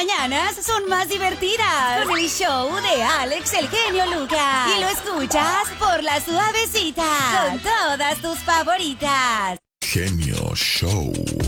mañanas son más divertidas con el show de Alex el genio Lucas. Y lo escuchas por La Suavecita con todas tus favoritas. Genio Show.